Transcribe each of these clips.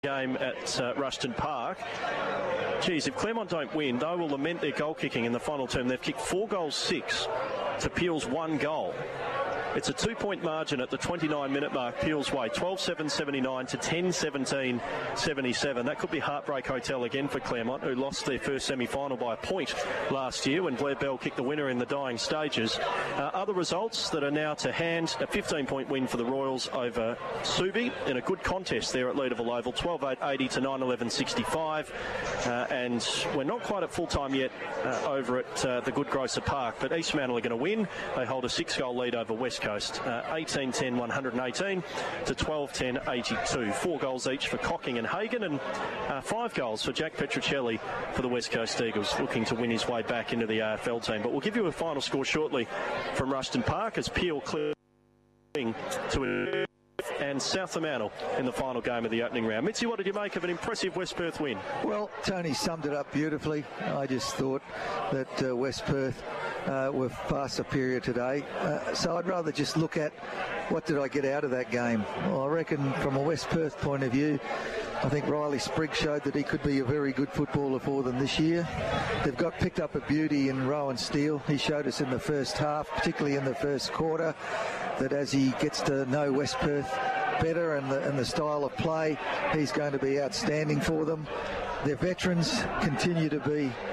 game at Rushton Park. Geez, if Claremont don't win, they will lament their goal kicking in the final term. They've kicked 4 goals 6 to Peel's 1 goal. It's a 2-point margin at the 29-minute mark, Peel's way, 12-7-79 to 10-17-77. That could be Heartbreak Hotel again for Claremont, who lost their first semi-final by a point last year when Blair Bell kicked the winner in the dying stages. Other results that are now to hand, a 15-point win for the Royals over Subi in a good contest there at Leederville Oval, 12-8-80 to 9-11-65. And we're not quite at full-time yet over at the Good Grocer Park, but East Mantle are going to win. They hold a 6-goal lead over West Coast, 18-10, 118 to 12-10, 82. 4 goals each for Cocking and Hagan, and 5 goals for Jack Petruccelli for the West Coast Eagles, looking to win his way back into the AFL team. But we'll give you a final score shortly from Rushton Park as Peel clearing to and South Fremantle in the final game of the opening round. Mitzi, what did you make of an impressive West Perth win? Well, Tony summed it up beautifully. I just thought that West Perth were far superior today. So I'd rather just look at what did I get out of that game. Well, I reckon from a West Perth point of view, I think Riley Sprigg showed that he could be a very good footballer for them this year. They've picked up a beauty in Rowan Steele. He showed us in the first half, particularly in the first quarter, that as he gets to know West Perth better and the style of play, he's going to be outstanding for them. Their veterans continue to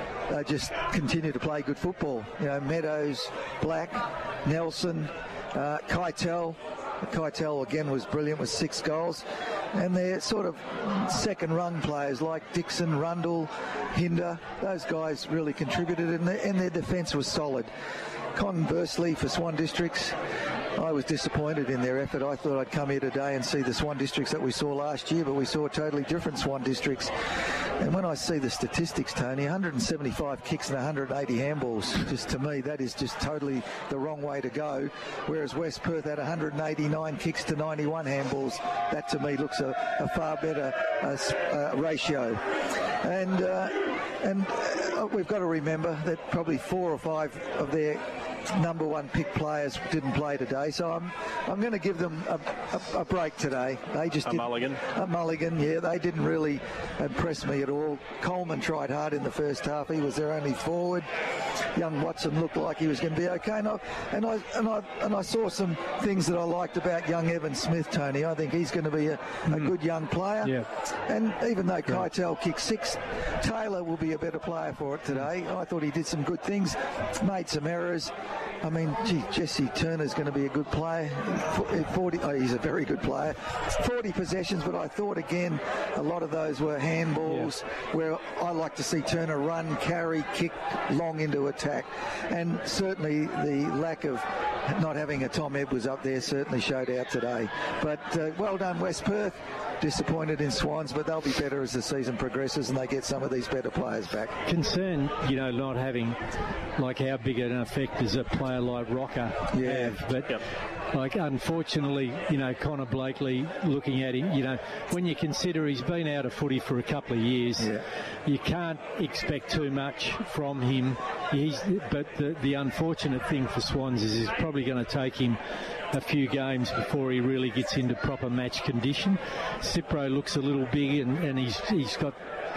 play good football. You know, Meadows, Black, Nelson, Keitel. Keitel again was brilliant with 6 goals. And they're sort of second-rung players like Dixon, Rundle, Hinder. Those guys really contributed, and their defence was solid. Conversely, for Swan Districts, I was disappointed in their effort. I thought I'd come here today and see the Swan Districts that we saw last year, but we saw totally different Swan Districts. And when I see the statistics, Tony, 175 kicks and 180 handballs, just to me, that is just totally the wrong way to go. Whereas West Perth had 189 kicks to 91 handballs. That, to me, looks a far better ratio. And we've got to remember that probably 4 or 5 of their number 1 pick players didn't play today, so I'm going to give them a break today. They just mulligan. A mulligan, yeah. They didn't really impress me at all. Coleman tried hard in the first half. He was their only forward. Young Watson looked like he was going to be okay, and I saw some things that I liked about young Evan Smith, Tony. I think he's going to be a good young player. Yeah. And even though Keitel kicked 6, Taylor will be a better player for it today. I thought he did some good things, made some errors. I mean, Jesse Turner's going to be a good player. 40, he's a very good player. 40 possessions, but I thought, again, a lot of those were handballs, where I like to see Turner run, carry, kick long into attack. And certainly the lack of not having a Tom Edwards up there certainly showed out today. But well done, West Perth. Disappointed in Swans, but they'll be better as the season progresses and they get some of these better players back. Concern, not having like how big an effect does a player like Rocker have, but like unfortunately, Connor Blakely, looking at him, when you consider he's been out of footy for a couple of years, you can't expect too much from him. But the unfortunate thing for Swans is it's probably going to take him a few games before he really gets into proper match condition. Cipro looks a little big and he's got,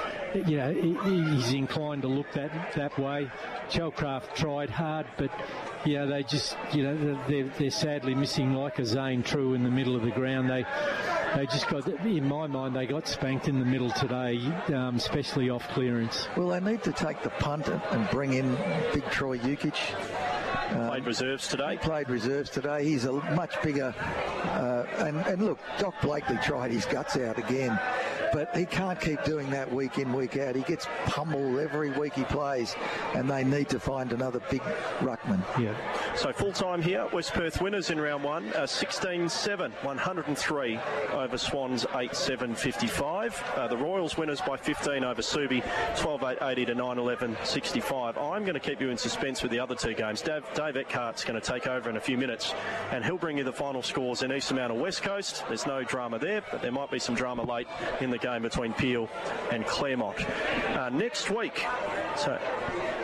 he's inclined to look that way. Chelcraft tried hard, but they just, they're sadly missing like a Zane True in the middle of the ground. They just got, in my mind, they got spanked in the middle today, especially off clearance. Well, they need to take the punt and bring in big Troy Jukic. Played reserves today. He played reserves today. He's a much bigger... and look, Doc Blakely tried his guts out again, but he can't keep doing that week in, week out. He gets pummeled every week he plays, and they need to find another big ruckman. Yeah. So full-time here, West Perth winners in round 1, 16-7, 103 over Swans, 8-7, 55. The Royals winners by 15 over Subi, 12-8, 80 to 9-11, 65. I'm going to keep you in suspense with the other 2 games. Dave Eckhart's going to take over in a few minutes, and he'll bring you the final scores in East Fremantle West Coast. There's no drama there, but there might be some drama late in the game between Peel and Claremont. Next week, so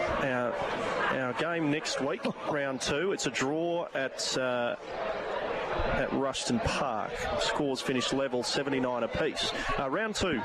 our game next week, round 2, it's a draw at at Ruston Park. Scores finished level, 79 apiece. Round 2